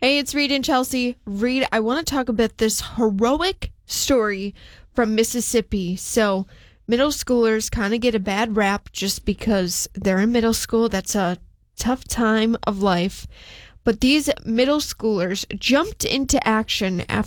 Hey, it's Reed and Chelsea. Reed, I want to talk about this heroic story from Mississippi. So, middle schoolers kind of get a bad rap just because they're in middle school. That's a tough time of life. But these middle schoolers jumped into action